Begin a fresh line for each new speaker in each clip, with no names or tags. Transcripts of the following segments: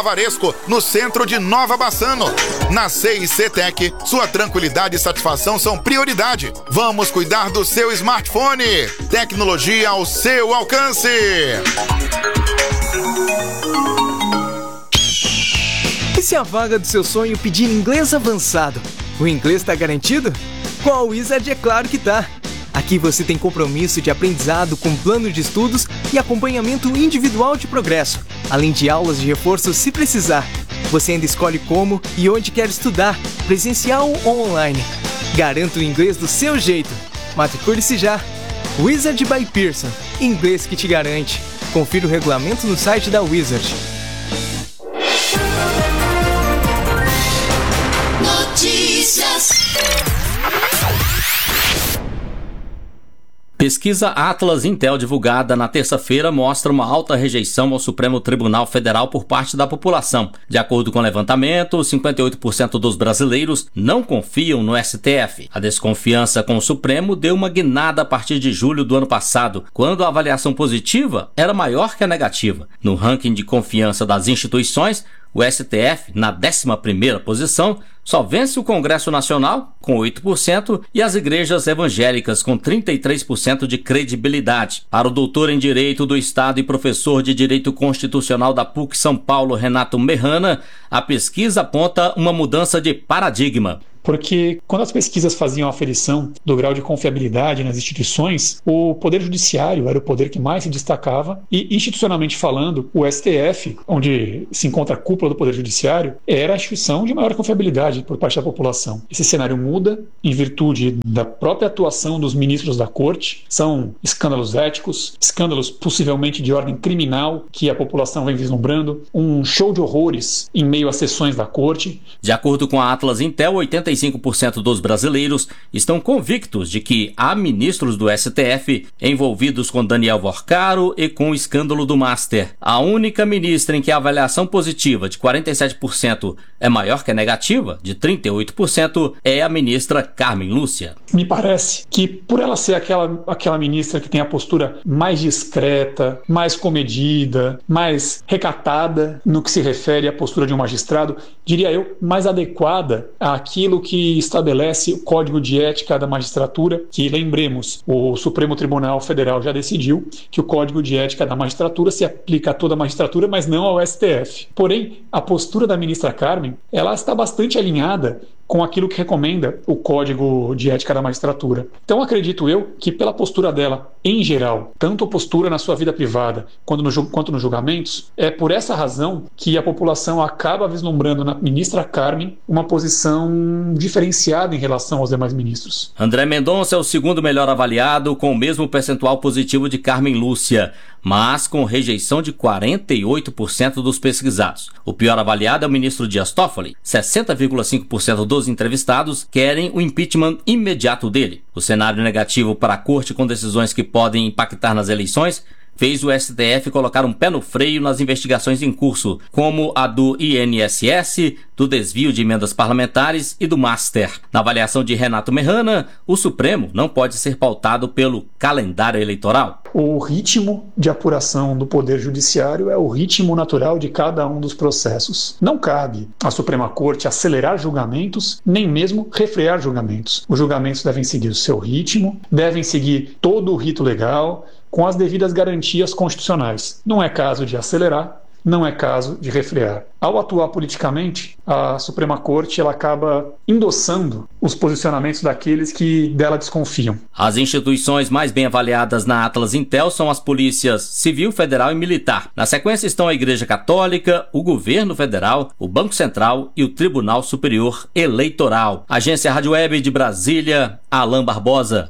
Varesco, no centro de Nova Bassano. Na CIC-Tech, sua tranquilidade e satisfação são prioridade. Vamos cuidar do seu smartphone. Tecnologia ao seu alcance.
E se a vaga do seu sonho pedir inglês avançado, o inglês está garantido? Com a Wizard é claro que tá. Aqui você tem compromisso de aprendizado com plano de estudos e acompanhamento individual de progresso, além de aulas de reforço se precisar. Você ainda escolhe como e onde quer estudar, presencial ou online. Garanta o inglês do seu jeito. Matricule-se já. Wizard by Pearson. Inglês que te garante. Confira o regulamento no site da Wizard.
Notícias.
Pesquisa Atlas Intel divulgada na terça-feira mostra uma alta rejeição ao Supremo Tribunal Federal por parte da população. De acordo com o levantamento, 58% dos brasileiros não confiam no STF. A desconfiança com o Supremo deu uma guinada a partir de julho do ano passado, quando a avaliação positiva era maior que a negativa. No ranking de confiança das instituições, o STF, na 11ª posição, só vence o Congresso Nacional, com 8%, e as igrejas evangélicas, com 33% de credibilidade. Para o doutor em Direito do Estado e professor de Direito Constitucional da PUC São Paulo, Renato Merrana, a pesquisa aponta uma mudança de paradigma.
Porque quando as pesquisas faziam a aferição do grau de confiabilidade nas instituições, o Poder Judiciário era o poder que mais se destacava e, institucionalmente falando, o STF, onde se encontra a cúpula do Poder Judiciário, era a instituição de maior confiabilidade por parte da população. Esse cenário muda em virtude da própria atuação dos ministros da Corte. São escândalos éticos, escândalos possivelmente de ordem criminal que a população vem vislumbrando, um show de horrores em meio às sessões da Corte.
De acordo com a Atlas Intel, 85% dos brasileiros estão convictos de que há ministros do STF envolvidos com Daniel Vorcaro e com o escândalo do Master. A única ministra em que a avaliação positiva de 47% é maior que a negativa, de 38%, é a ministra Carmen Lúcia.
Me parece que, por ela ser aquela ministra que tem a postura mais discreta, mais comedida, mais recatada no que se refere à postura de um magistrado, diria eu, mais adequada àquilo que estabelece o Código de Ética da Magistratura, que, lembremos, o Supremo Tribunal Federal já decidiu que o Código de Ética da Magistratura se aplica a toda a magistratura, mas não ao STF. Porém, a postura da ministra Carmen, ela está bastante alinhada com aquilo que recomenda o Código de Ética da Magistratura. Então, acredito eu que, pela postura dela, em geral, tanto a postura na sua vida privada quanto nos julgamentos, é por essa razão que a população acaba vislumbrando na ministra Carmen uma posição diferenciada em relação aos demais ministros.
André Mendonça é o segundo melhor avaliado, com o mesmo percentual positivo de Carmen Lúcia, mas com rejeição de 48% dos pesquisados. O pior avaliado é o ministro Dias Toffoli. 60,5% dos entrevistados querem o impeachment imediato dele. O cenário negativo para a corte com decisões que podem impactar nas eleições fez o STF colocar um pé no freio nas investigações em curso, como a do INSS, do desvio de emendas parlamentares e do Master. Na avaliação de Renato Merrana, o Supremo não pode ser pautado pelo calendário eleitoral.
O ritmo de apuração do Poder Judiciário é o ritmo natural de cada um dos processos. Não cabe à Suprema Corte acelerar julgamentos, nem mesmo refrear julgamentos. Os julgamentos devem seguir o seu ritmo, devem seguir todo o rito legal, com as devidas garantias constitucionais. Não é caso de acelerar, não é caso de refrear. Ao atuar politicamente, a Suprema Corte ela acaba endossando os posicionamentos daqueles que dela desconfiam.
As instituições mais bem avaliadas na Atlas Intel são as polícias civil, federal e militar. Na sequência estão a Igreja Católica, o Governo Federal, o Banco Central e o Tribunal Superior Eleitoral. Agência Rádio Web de Brasília, Alain Barbosa.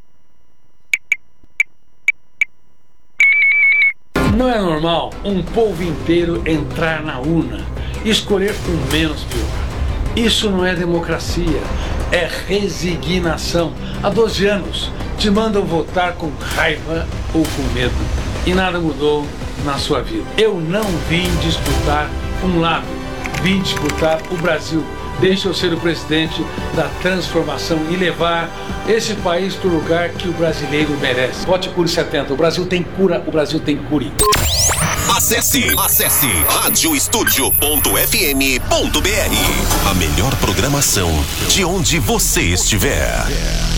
Não é normal um povo inteiro entrar na urna e escolher o menos pior. Isso não é democracia, é resignação. Há 12 anos te mandam votar com raiva ou com medo e nada mudou na sua vida. Eu não vim disputar um lado, vim disputar o Brasil. Deixa eu ser o presidente da transformação e levar esse país para o lugar que o brasileiro merece. Vote Cure 70. O Brasil tem cura, o Brasil tem cure.
As
Acesse radioestudio.fm.br. A melhor programação de onde você estiver.